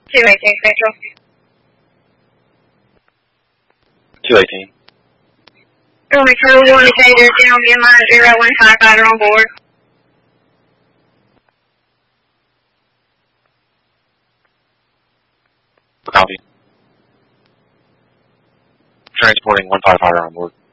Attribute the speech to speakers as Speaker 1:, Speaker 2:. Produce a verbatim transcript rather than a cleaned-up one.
Speaker 1: two eighteen Central.
Speaker 2: two eighteen.
Speaker 1: Only crew one indicator, down in line zero one firefighter on board.
Speaker 2: Copy. Transporting one firefighter on board.